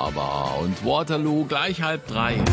aber. Und Waterloo gleich 2:30.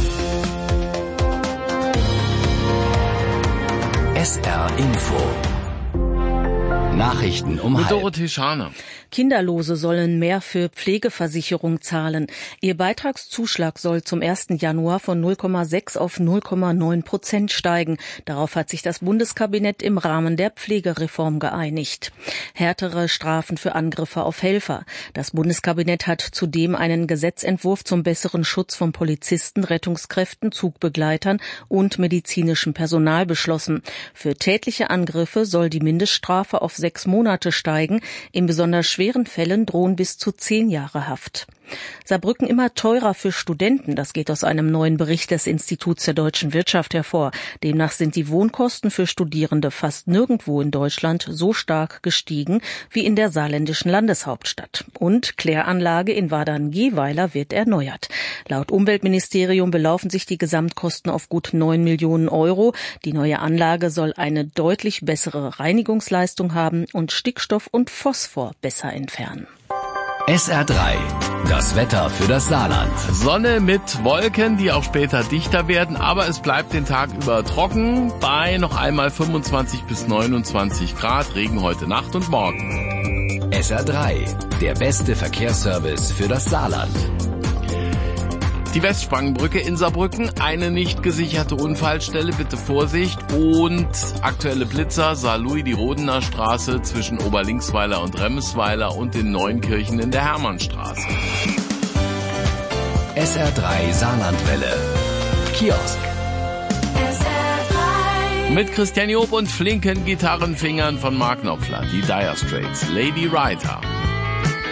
SR Info. Nachrichten um Mit 12:30. Dorothee Scharner. Kinderlose sollen mehr für Pflegeversicherung zahlen. Ihr Beitragszuschlag soll zum 1. Januar von 0,6 auf 0,9% steigen. Darauf hat sich das Bundeskabinett im Rahmen der Pflegereform geeinigt. Härtere Strafen für Angriffe auf Helfer. Das Bundeskabinett hat zudem einen Gesetzentwurf zum besseren Schutz von Polizisten, Rettungskräften, Zugbegleitern und medizinischem Personal beschlossen. Für tätliche Angriffe soll die Mindeststrafe auf 6 Monate steigen. In besonders schweren Fällen drohen bis zu 10 Jahre Haft. Saarbrücken immer teurer für Studenten. Das geht aus einem neuen Bericht des Instituts der deutschen Wirtschaft hervor. Demnach sind die Wohnkosten für Studierende fast nirgendwo in Deutschland so stark gestiegen wie in der saarländischen Landeshauptstadt. Und Kläranlage in Wadern-Gehweiler wird erneuert. Laut Umweltministerium belaufen sich die Gesamtkosten auf gut 9 Millionen Euro. Die neue Anlage soll eine deutlich bessere Reinigungsleistung haben und Stickstoff und Phosphor besser entfernen. SR3. Das Wetter für das Saarland. Sonne mit Wolken, die auch später dichter werden, aber es bleibt den Tag über trocken bei noch einmal 25 bis 29 Grad, Regen heute Nacht und morgen. SR3. Der beste Verkehrsservice für das Saarland. Die Westsprangbrücke in Saarbrücken, eine nicht gesicherte Unfallstelle, bitte Vorsicht. Und aktuelle Blitzer, Saarlouis, die Rodener Straße zwischen Oberlinksweiler und Remmesweiler und den Neunkirchen in der Hermannstraße. SR3 Saarlandwelle. Kiosk. Mit Christian Job und flinken Gitarrenfingern von Mark Knopfler, die Dire Straits, Lady Writer.